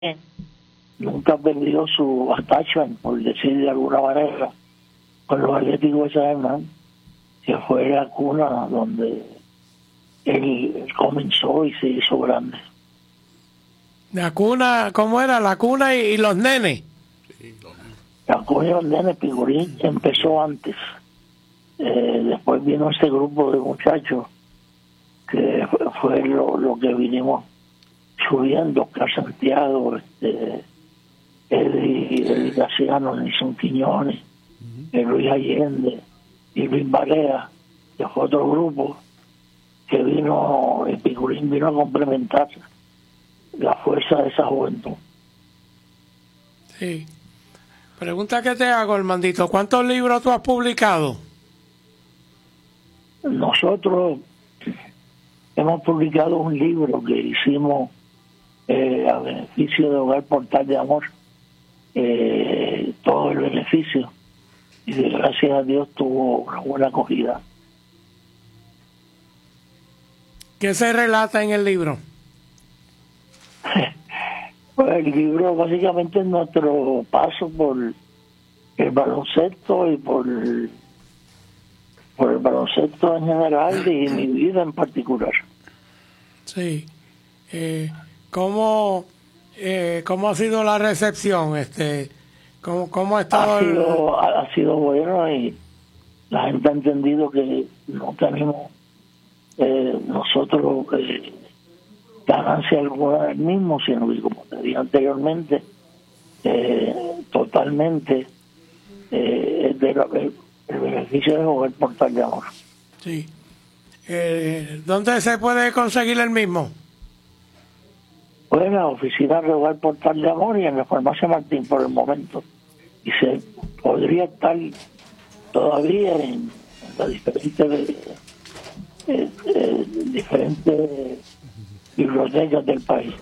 nunca perdió su attachment, por decir de alguna manera, con los Atléticos de San Germán, que fue la cuna donde él comenzó y se hizo grande. La cuna, ¿cómo era? La cuna y los nenes. La cuna y los nenes, Picolín empezó antes. Después vino ese grupo de muchachos que fue lo que vinimos subiendo, Oscar Santiago, Eddie Casiano, Nelson Quiñones, Luis Allende y Luis Barea, que fue otro grupo que vino, el Picolín vino a complementar la fuerza de esa juventud. Sí. Pregunta que te hago, Armandito, ¿cuántos libros tú has publicado? Nosotros hemos publicado un libro que hicimos a beneficio de Hogar Portal de Amor, todo el beneficio, y gracias a Dios tuvo una buena acogida. ¿Qué se relata en el libro? Pues el libro básicamente es nuestro paso por el baloncesto y por el baloncesto en general y mi vida en particular. Sí. ¿Cómo ha sido la recepción? ¿Cómo ha estado? Ha sido bueno, y la gente ha entendido que no tenemos nosotros ganancia alguna del mismo, sino que, como te dije anteriormente, totalmente el beneficio de Hogar Portal de Amor. Sí. ¿Dónde se puede conseguir el mismo? Pues en la oficina de Hogar Portal de Amor y en la Farmacia Martín por el momento. Y se podría estar todavía en las diferentes bibliotecas del país.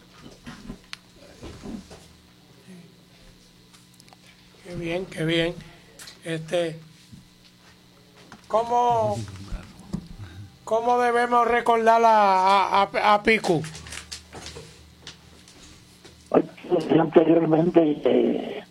Qué bien, qué bien. ¿Cómo debemos recordar a Picu? Anteriormente,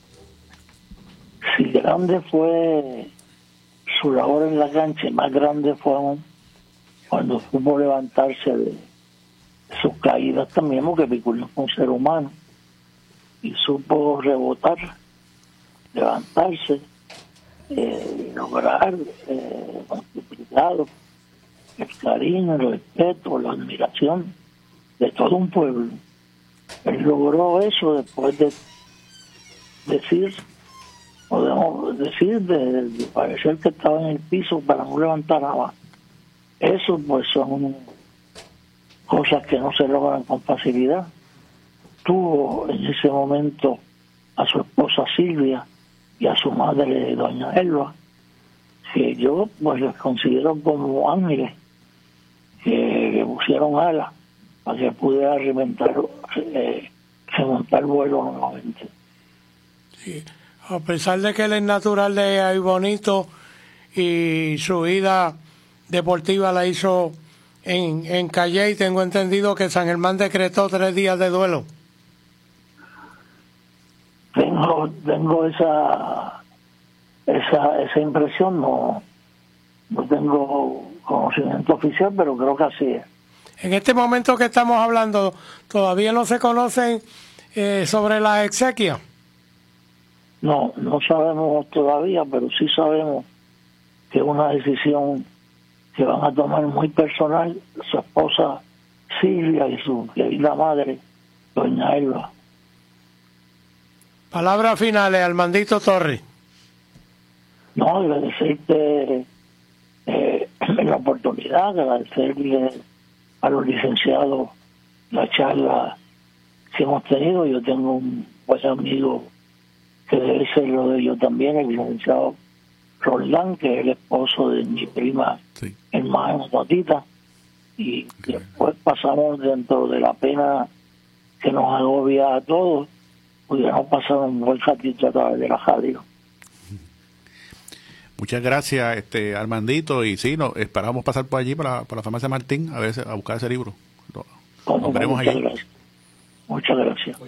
si grande fue su labor en la cancha, más grande fue aún cuando supo levantarse de sus caídas también, porque Piculín fue un ser humano y supo rebotar, levantarse, lograr multiplicado el cariño, el respeto, la admiración de todo un pueblo. Él logró eso después de decir, podemos decir, de parecer que estaba en el piso para no levantar nada más. Eso pues son cosas que no se logran con facilidad. Tuvo en ese momento a su esposa Silvia y a su madre doña Elba, que yo pues los considero como ángeles que le pusieron alas para que pudiera remontar vuelo nuevamente. Sí. A pesar de que él es natural de ahí bonito y su vida deportiva la hizo en Calle, y tengo entendido que San Germán decretó 3 días de duelo. Tengo esa impresión, no tengo conocimiento oficial, pero creo que así es. En este momento que estamos hablando, ¿todavía no se conocen sobre las exequias? No sabemos todavía, pero sí sabemos que es una decisión que van a tomar muy personal su esposa Silvia y su querida madre, doña Elba. Palabras finales, Armandito Torres. No, agradecerte la oportunidad, agradecerle a los licenciados la charla que hemos tenido. Yo tengo un buen amigo que debe ser lo de yo también, el licenciado Roldán, que es el esposo de mi prima, sí, hermana Tatita, y después pasamos dentro de la pena que nos agobia a todos, pudiéramos pasar un buen ratito a través de la radio. Muchas gracias, Armandito, y sí, esperamos pasar por allí, por la farmacia Martín, a buscar ese libro. Nos veremos allí. Gracias. Muchas gracias.